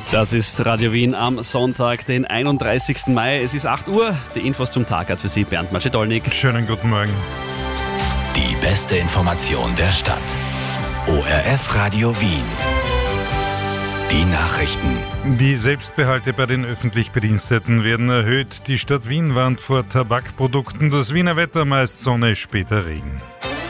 Das ist Radio Wien am Sonntag, den 31. Mai. Es ist 8 Uhr. Die Infos zum Tag hat für Sie Bernd Macedolnik. Schönen guten Morgen. Die beste Information der Stadt. ORF Radio Wien. Die Nachrichten. Die Selbstbehalte bei den öffentlich Bediensteten werden erhöht. Die Stadt Wien warnt vor Tabakprodukten. Das Wiener Wetter, meist Sonne, später Regen.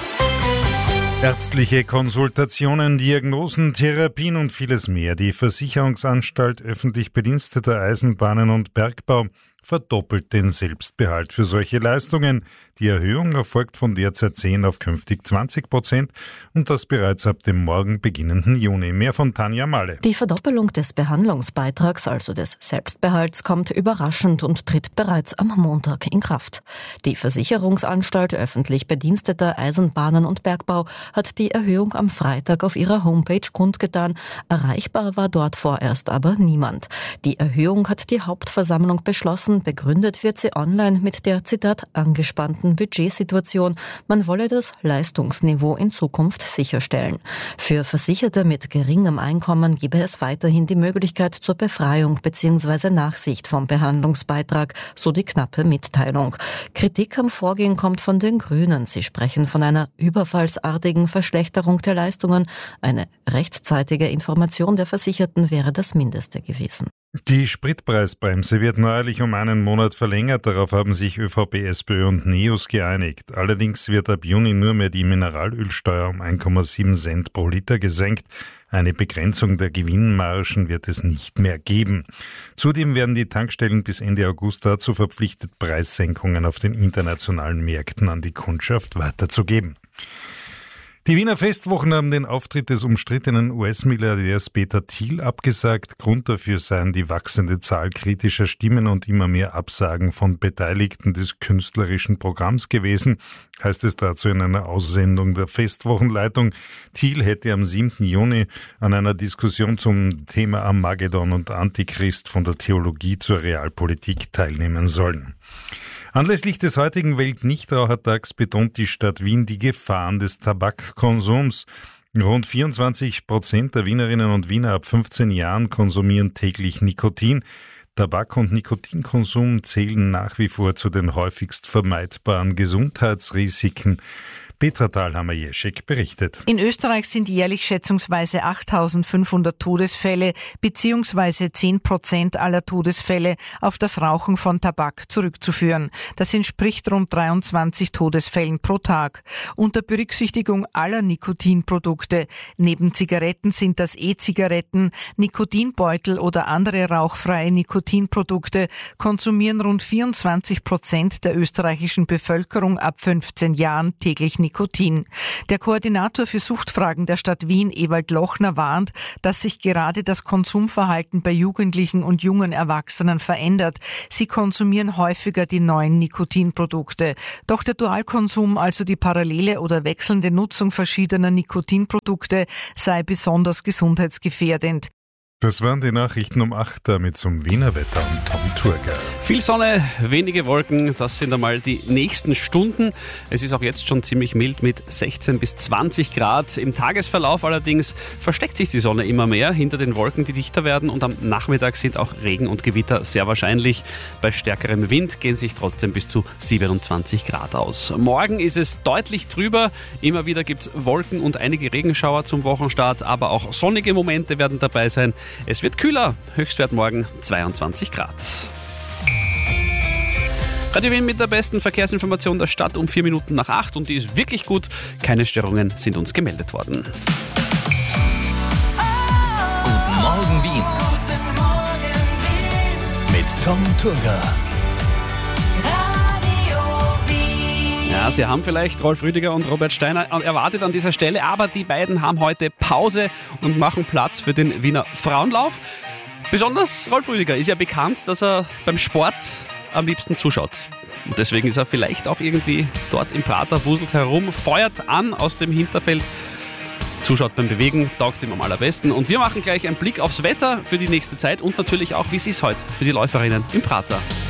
Ärztliche Konsultationen, Diagnosen, Therapien und vieles mehr. Die Versicherungsanstalt öffentlich Bediensteter Eisenbahnen und Bergbau verdoppelt den Selbstbehalt für solche Leistungen. Die Erhöhung erfolgt von derzeit 10 auf künftig 20% und das bereits ab dem morgen beginnenden Juni. Mehr von Tanja Malle. Die Verdoppelung des Behandlungsbeitrags, also des Selbstbehalts, kommt überraschend und tritt bereits am Montag in Kraft. Die Versicherungsanstalt öffentlich Bediensteter Eisenbahnen und Bergbau hat die Erhöhung am Freitag auf ihrer Homepage kundgetan. Erreichbar war dort vorerst aber niemand. Die Erhöhung hat die Hauptversammlung beschlossen. Begründet wird sie online mit der, Zitat, angespannten Budgetsituation. Man wolle das Leistungsniveau in Zukunft sicherstellen. Für Versicherte mit geringem Einkommen gebe es weiterhin die Möglichkeit zur Befreiung bzw. Nachsicht vom Behandlungsbeitrag, so die knappe Mitteilung. Kritik am Vorgehen kommt von den Grünen. Sie sprechen von einer überfallsartigen Verschlechterung der Leistungen. Eine rechtzeitige Information der Versicherten wäre das Mindeste gewesen. Die Spritpreisbremse wird neuerlich um einen Monat verlängert. Darauf haben sich ÖVP, SPÖ und NEOS geeinigt. Allerdings wird ab Juni nur mehr die Mineralölsteuer um 1,7 Cent pro Liter gesenkt. Eine Begrenzung der Gewinnmargen wird es nicht mehr geben. Zudem werden die Tankstellen bis Ende August dazu verpflichtet, Preissenkungen auf den internationalen Märkten an die Kundschaft weiterzugeben. Die Wiener Festwochen haben den Auftritt des umstrittenen US-Milliardärs Peter Thiel abgesagt. Grund dafür seien die wachsende Zahl kritischer Stimmen und immer mehr Absagen von Beteiligten des künstlerischen Programms gewesen, heißt es dazu in einer Aussendung der Festwochenleitung. Thiel hätte am 7. Juni an einer Diskussion zum Thema Armageddon und Antichrist von der Theologie zur Realpolitik teilnehmen sollen. Anlässlich des heutigen Weltnichtrauchertags betont die Stadt Wien die Gefahren des Tabakkonsums. Rund 24% der Wienerinnen und Wiener ab 15 Jahren konsumieren täglich Nikotin. Tabak- und Nikotinkonsum zählen nach wie vor zu den häufigst vermeidbaren Gesundheitsrisiken. Petra Thalhammer-Jeschek berichtet. In Österreich sind jährlich schätzungsweise 8.500 Todesfälle bzw. 10% aller Todesfälle auf das Rauchen von Tabak zurückzuführen. Das entspricht rund 23 Todesfällen pro Tag. Unter Berücksichtigung aller Nikotinprodukte, neben Zigaretten sind das E-Zigaretten, Nikotinbeutel oder andere rauchfreie Nikotinprodukte, konsumieren rund 24% der österreichischen Bevölkerung ab 15 Jahren täglich Nikotin. Der Koordinator für Suchtfragen der Stadt Wien, Ewald Lochner, warnt, dass sich gerade das Konsumverhalten bei Jugendlichen und jungen Erwachsenen verändert. Sie konsumieren häufiger die neuen Nikotinprodukte. Doch der Dualkonsum, also die parallele oder wechselnde Nutzung verschiedener Nikotinprodukte, sei besonders gesundheitsgefährdend. Das waren die Nachrichten um 8 Uhr mit zum Wiener Wetter und Tom Thurgau. Viel Sonne, wenige Wolken, das sind einmal die nächsten Stunden. Es ist auch jetzt schon ziemlich mild mit 16 bis 20 Grad. Im Tagesverlauf allerdings versteckt sich die Sonne immer mehr hinter den Wolken, die dichter werden. Und am Nachmittag sind auch Regen und Gewitter sehr wahrscheinlich. Bei stärkerem Wind gehen sich trotzdem bis zu 27 Grad aus. Morgen ist es deutlich trüber. Immer wieder gibt es Wolken und einige Regenschauer zum Wochenstart. Aber auch sonnige Momente werden dabei sein. Es wird kühler, Höchstwert morgen 22 Grad. Radio Wien mit der besten Verkehrsinformation der Stadt um 4 Minuten nach 8 und die ist wirklich gut. Keine Störungen sind uns gemeldet worden. Guten Morgen Wien. Guten Morgen Wien. Mit Tom Thurgau. Ja, Sie haben vielleicht Rolf Rüdiger und Robert Steiner erwartet an dieser Stelle, aber die beiden haben heute Pause und machen Platz für den Wiener Frauenlauf. Besonders Rolf Rüdiger ist ja bekannt, dass er beim Sport am liebsten zuschaut. Und deswegen ist er vielleicht auch irgendwie dort im Prater, wuselt herum, feuert an aus dem Hinterfeld, zuschaut beim Bewegen, taugt ihm am allerbesten. Und wir machen gleich einen Blick aufs Wetter für die nächste Zeit und natürlich auch, wie es ist heute für die Läuferinnen im Prater.